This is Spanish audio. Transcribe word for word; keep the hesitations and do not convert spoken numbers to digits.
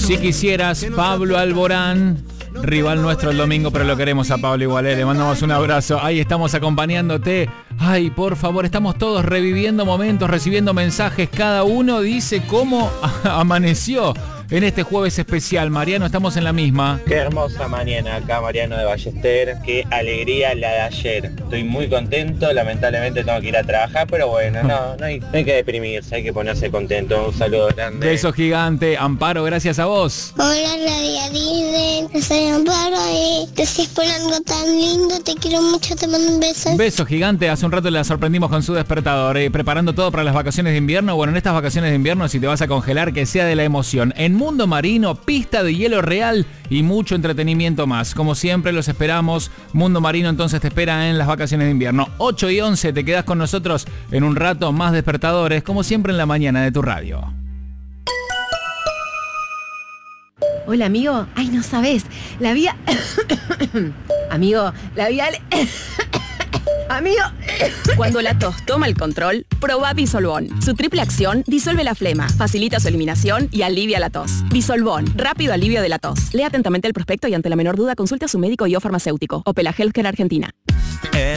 Si quisieras, Pablo Alborán, rival nuestro el domingo, pero lo queremos a Pablo igual, ¿eh? Le mandamos un abrazo. Ahí estamos acompañándote. Ay, por favor, estamos todos reviviendo momentos, recibiendo mensajes. Cada uno dice cómo amaneció en este jueves especial. Mariano, estamos en la misma. Qué hermosa mañana acá, Mariano de Ballester. Qué alegría la de ayer. Estoy muy contento, lamentablemente tengo que ir a trabajar, pero bueno, no, no hay, no hay que deprimirse, hay que ponerse contento. Un saludo grande. Beso gigante. Amparo, gracias a vos. Hola, Radio Disney. Soy Amparo y gracias por algo tan lindo. Te quiero mucho, te mando un beso. Beso gigante. Hace un rato la sorprendimos con su despertador. Eh, preparando todo para las vacaciones de invierno. Bueno, en estas vacaciones de invierno, si te vas a congelar, que sea de la emoción. En Mundo Marino, pista de hielo real y mucho entretenimiento más. Como siempre, los esperamos. Mundo Marino entonces te espera en las vacaciones de invierno. ocho y once, te quedás con nosotros en un rato más despertadores, como siempre en la mañana de tu radio. Hola, amigo. Ay, no sabes. La vía... amigo, la vía... Amigo. Cuando la tos toma el control, probá Disolvón. Su triple acción disuelve la flema, facilita su eliminación y alivia la tos. Disolvón, rápido alivio de la tos. Lea atentamente el prospecto y ante la menor duda consulte a su médico y o farmacéutico. Opela Healthcare Argentina.